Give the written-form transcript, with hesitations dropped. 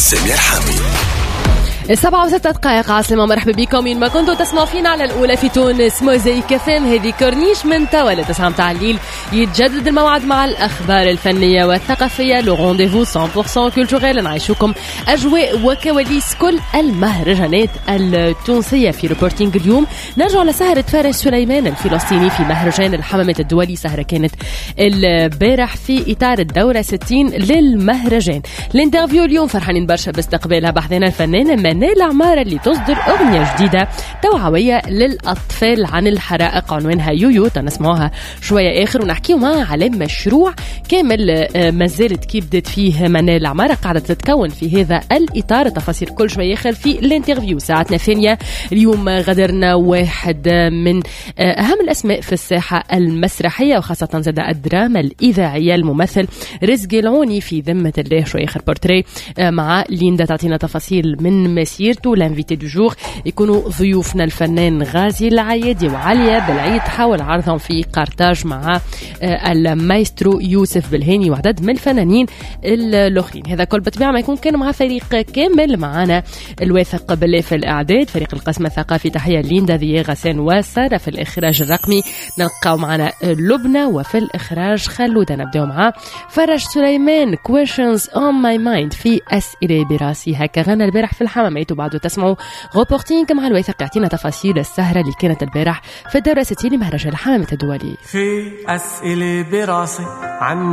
سمير حامي. 7:06 عاصمة. مرحبا بكم وين ما كنتوا تسمعوا فينا على الأولى في تونس موزايك فام. هذه كورنيش من توا ل9 متاع الليل يتجدد الموعد مع الأخبار الفنية والثقافية. لو رونديفو 100% كولتوريل نعيشوكم أجواء وكواليس كل المهرجانات التونسية. في ريبورتينج اليوم نرجع لسهرة فارس سليمان الفلسطيني في مهرجان الحمامات الدولي. سهرة كانت البارح في إطار الدورة 60 للمهرجان. الانترفيو اليوم فرحانين برشا باستقبالها بحثنا الفنان منال عمارة اللي تصدر أغنية جديدة توعوية للأطفال عن الحرائق عنوانها يويو. تنسمعوها شوية آخر ونحكيه معها على مشروع كامل ما زالت كي بدت فيه منال عمارة قاعدة تتكون في هذا الإطار. تفاصيل كل شوية آخر في الانترفيو. ساعتنا الثانية اليوم غدرنا واحد من أهم الأسماء في الساحة المسرحية وخاصة زاد الدراما الإذاعية الممثل رزق العوني في ذمة الله. شوية آخر بورتري مع ليندا تعطينا تفاصيل من مسيرته. لانفيتي دو جور يكونوا ضيوفنا الفنان غازي العيادي وعليا بالعيد حاول عرضهم في قرطاج مع المايسترو يوسف بالهاني وعدد من الفنانين الاخرين. هذا كل بطبيعه ما يكون كان مع فريق كامل. معنا الواثق بالله في الاعداد، فريق القسم الثقافي تحيه ليندا ذي غسان وساره، في الاخراج الرقمي نلقاو معنا لبنى، وفي الاخراج خلونا نبداو مع فرج سليمان questions on my mind في اسئله براسي. هكا غنى البارح في الحمامات وبعده تسمعوا روبورتينج مع الواثق يعطينا تفاصيل السهرة اللي كانت البارح في الدورة 60 لمهرجان الحمامات الدولي. في أسئلة براسي عن